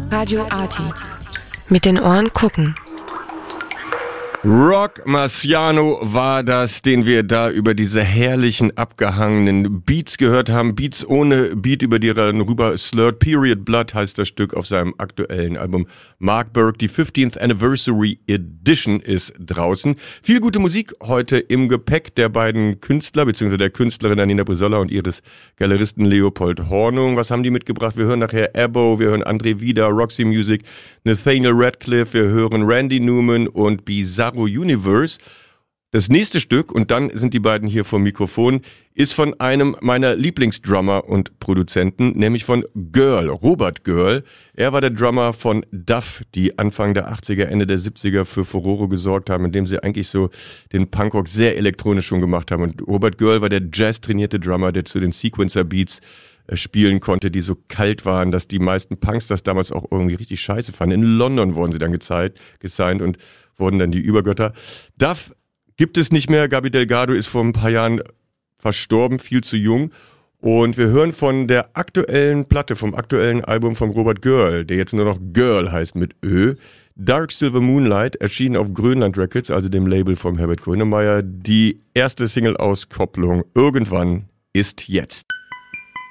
Radio Arty. Mit den Ohren gucken. Rock Marciano war das, den wir da über diese herrlichen, abgehangenen Beats gehört haben. Beats ohne Beat, über die er rüber slurred. Period Blood heißt das Stück auf seinem aktuellen Album Mark Burke. Die 15th Anniversary Edition ist draußen. Viel gute Musik heute im Gepäck der beiden Künstler, beziehungsweise der Künstlerin Anina Brizola und ihres Galeristen Leopold Hornung. Was haben die mitgebracht? Wir hören nachher Abo, wir hören André Vida, Roxy Music, Nathaniel Radcliffe, wir hören Randy Newman und Bizarro Universe. Das nächste Stück, und dann sind die beiden hier vom Mikrofon, ist von einem meiner Lieblingsdrummer und Produzenten, nämlich von Girl, Robert Girl. Er war der Drummer von Duff, die Anfang der 80er, Ende der 70er für Furore gesorgt haben, indem sie eigentlich so den Punkrock sehr elektronisch schon gemacht haben. Und Robert Girl war der jazz-trainierte Drummer, der zu den Sequencer-Beats spielen konnte, die so kalt waren, dass die meisten Punks das damals auch irgendwie richtig scheiße fanden. In London wurden sie dann gesigned und wurden dann die Übergötter. Duff gibt es nicht mehr. Gabi Delgado ist vor ein paar Jahren verstorben, viel zu jung. Und wir hören von der aktuellen Platte, vom aktuellen Album von Robert Girl, der jetzt nur noch Girl heißt mit Ö. Dark Silver Moonlight, erschienen auf Grönland Records, also dem Label von Herbert Grönemeyer. Die erste Single-Auskopplung Irgendwann ist jetzt.